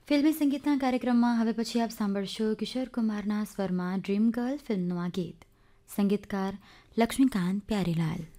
ફિલ્મી સંગીતના કાર્યક્રમમાં હવે પછી આપ સાંભળશો કિશોર કુમારના સ્વરમાં ડ્રીમ ગર્લ ફિલ્મનું આ ગીત. સંગીતકાર લક્ષ્મીકાંત પ્યારીલાલ.